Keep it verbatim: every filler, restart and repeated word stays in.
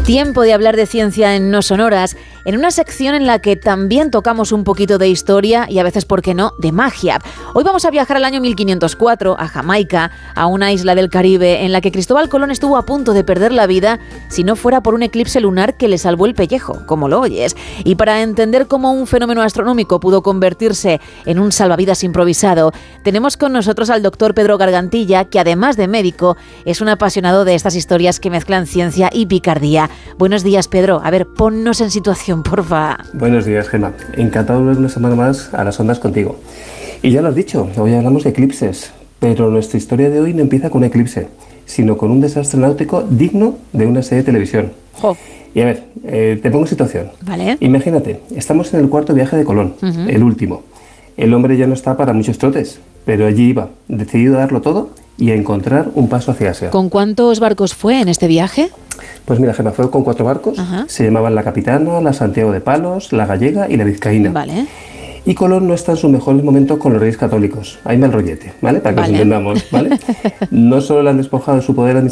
Tiempo de hablar de ciencia en No Sonoras, en una sección en la que también tocamos un poquito de historia y a veces, ¿por qué no?, de magia. Hoy vamos a viajar al año mil quinientos cuatro, a Jamaica, a una isla del Caribe en la que Cristóbal Colón estuvo a punto de perder la vida si no fuera por un eclipse lunar que le salvó el pellejo, como lo oyes. Y para entender cómo un fenómeno astronómico pudo convertirse en un salvavidas improvisado, tenemos con nosotros al doctor Pedro Gargantilla, que además de médico, es un apasionado de estas historias que mezclan ciencia y picardía. Buenos días, Pedro. A ver, ponnos en situación, porfa. Buenos días, Gemma. Encantado de volver una semana más a las ondas contigo. Y ya lo has dicho, hoy hablamos de eclipses, pero nuestra historia de hoy no empieza con un eclipse, sino con un desastre náutico digno de una serie de televisión. Jo. Y a ver, eh, te pongo en situación. Vale. Imagínate, estamos en el cuarto viaje de Colón, Uh-huh. el último. El hombre ya no está para muchos trotes, pero allí iba, decidido a darlo todo y a encontrar un paso hacia Asia. ¿Con cuántos barcos fue en este viaje? Pues mira, Gemma, fue con cuatro barcos. Ajá. Se llamaban la Capitana, la Santiago de Palos, la Gallega y la Vizcaína. Vale. Y Colón no está en sus mejores momentos con los reyes católicos. Hay mal rollete, ¿vale? Para que Vale. nos entendamos, ¿vale? No solo le han despojado de su poder